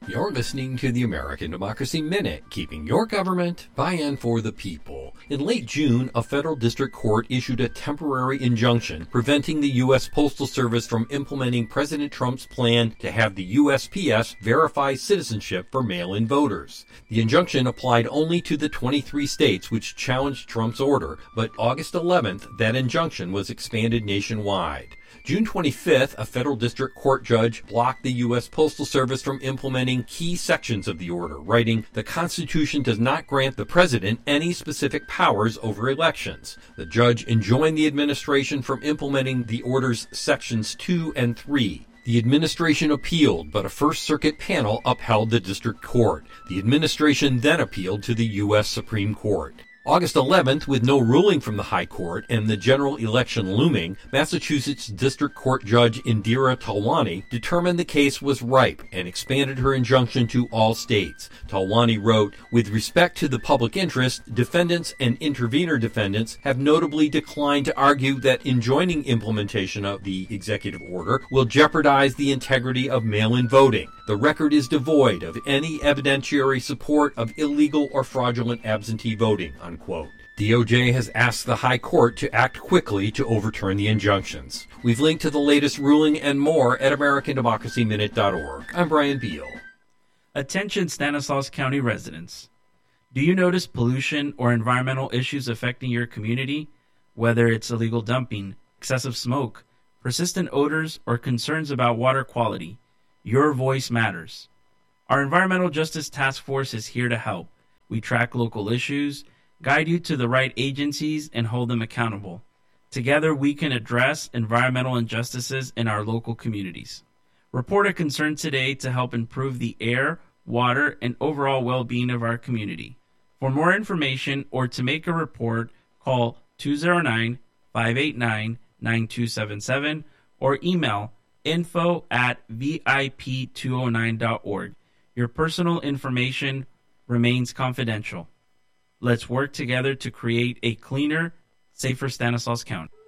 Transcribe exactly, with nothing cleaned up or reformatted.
You're listening to the American Democracy Minute, keeping your government by and for the people. In late June, a federal district court issued a temporary injunction preventing the U S Postal Service from implementing President Trump's plan to have the U S P S verify citizenship for mail-in voters. The injunction applied only to the twenty-three states which challenged Trump's order, but August eleventh, that injunction was expanded nationwide. June twenty-fifth, a federal district court judge blocked the U S Postal Service from implementing key sections of the order, writing, "The Constitution does not grant the president any specific powers over elections." The judge enjoined the administration from implementing the order's sections two and three. The administration appealed, but a First Circuit panel upheld the district court. The administration then appealed to the U S Supreme Court. August eleventh, with no ruling from the High Court and the general election looming, Massachusetts District Court Judge Indira Talwani determined the case was ripe and expanded her injunction to all states. Talwani wrote, "With respect to the public interest, defendants and intervener defendants have notably declined to argue that enjoining implementation of the executive order will jeopardize the integrity of mail-in voting. The record is devoid of any evidentiary support of illegal or fraudulent absentee voting." Unquote. D O J has asked the High Court to act quickly to overturn the injunctions. We've linked to the latest ruling and more at American Democracy Minute dot org. I'm Brian Beal. Attention Stanislaus County residents. Do you notice pollution or environmental issues affecting your community? Whether it's illegal dumping, excessive smoke, persistent odors, or concerns about water quality, your voice matters. Our Environmental Justice Task Force is here to help. We track local issues, guide you to the right agencies, and hold them accountable. Together, we can address environmental injustices in our local communities. Report a concern today to help improve the air, water, and overall well-being of our community. For more information or to make a report, call two oh nine, five eight nine, nine two seven seven or email info at V I P two oh nine dot org. Your personal information remains confidential. Let's work together to create a cleaner, safer Stanislaus County.